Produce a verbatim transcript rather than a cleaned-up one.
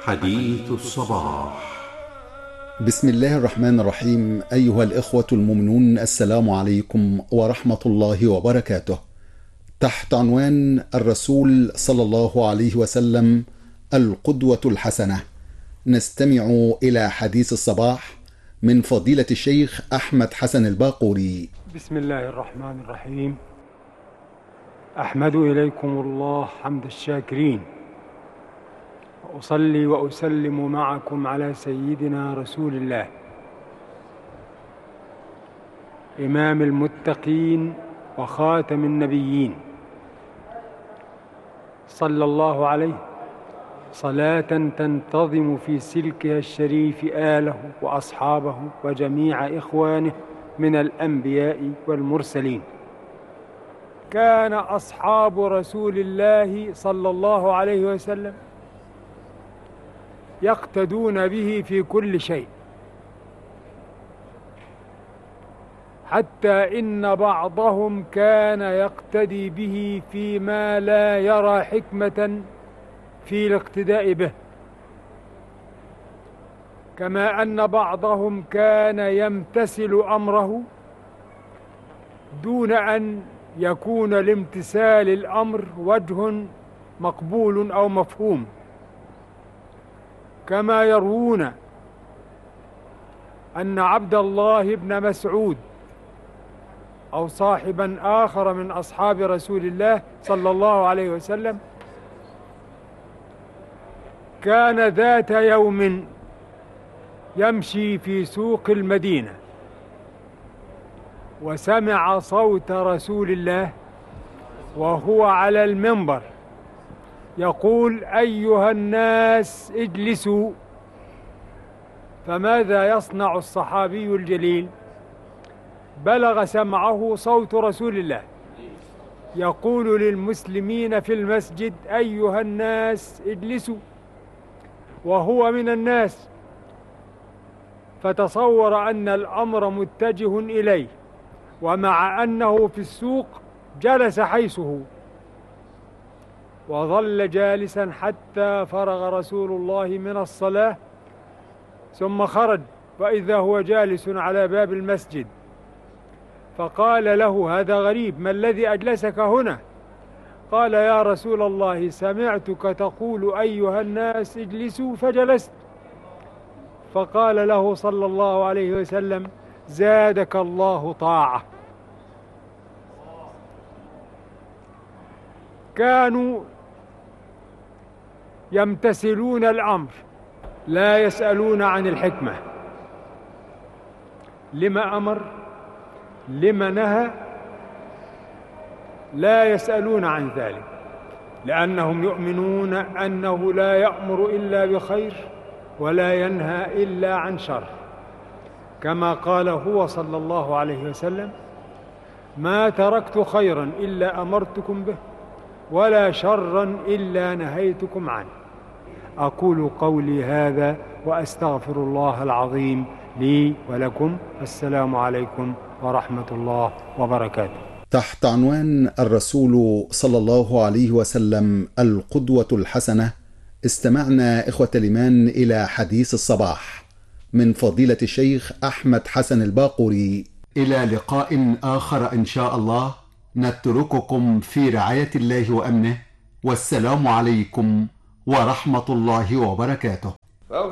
حديث الصباح. بسم الله الرحمن الرحيم. أيها الإخوة المؤمنون، السلام عليكم ورحمة الله وبركاته. تحت عنوان الرسول صلى الله عليه وسلم القدوة الحسنة، نستمع إلى حديث الصباح من فضيلة الشيخ أحمد حسن الباقوري. بسم الله الرحمن الرحيم. أحمد إليكم الله حمد الشاكرين، وأصلي وأسلم معكم على سيدنا رسول الله إمام المتقين وخاتم النبيين، صلى الله عليه صلاة تنتظم في سلكها الشريف آله وأصحابه وجميع إخوانه من الأنبياء والمرسلين. كان أصحاب رسول الله صلى الله عليه وسلم يقتدون به في كل شيء، حتى إن بعضهم كان يقتدي به فيما لا يرى حكمة في الاقتداء به، كما أن بعضهم كان يمتثل أمره دون أن يكون لامتثال الأمر وجه مقبول أو مفهوم، كما يروون أن عبد الله بن مسعود أو صاحبا آخر من أصحاب رسول الله صلى الله عليه وسلم كان ذات يوم يمشي في سوق المدينة وسمع صوت رسول الله وهو على المنبر يقول: أيها الناس اجلسوا. فماذا يصنع الصحابي الجليل؟ بلغ سمعه صوت رسول الله يقول للمسلمين في المسجد: أيها الناس اجلسوا، وهو من الناس، فتصور أن الأمر متجه إليه، ومع أنه في السوق جلس حيثه وظل جالسا حتى فرغ رسول الله من الصلاة، ثم خرج وإذا هو جالس على باب المسجد، فقال له: هذا غريب، ما الذي أجلسك هنا؟ قال: يا رسول الله، سمعتك تقول أيها الناس اجلسوا فجلست. فقال له صلى الله عليه وسلم: زادك الله طاعة. كانوا يمتثلون الأمر، لا يسألون عن الحكمة، لما أمر، لما نهى، لا يسألون عن ذلك، لأنهم يؤمنون أنه لا يأمر إلا بخير ولا ينهى إلا عن شر، كما قال هو صلى الله عليه وسلم: ما تركت خيرا إلا أمرتكم به ولا شرا إلا نهيتكم عنه. أقول قولي هذا وأستغفر الله العظيم لي ولكم. السلام عليكم ورحمة الله وبركاته. تحت عنوان الرسول صلى الله عليه وسلم القدوة الحسنة، استمعنا إخوة الإيمان إلى حديث الصباح من فضيلة الشيخ أحمد حسن الباقوري. إلى لقاء آخر إن شاء الله، نترككم في رعاية الله وأمنه، والسلام عليكم ورحمة الله وبركاته.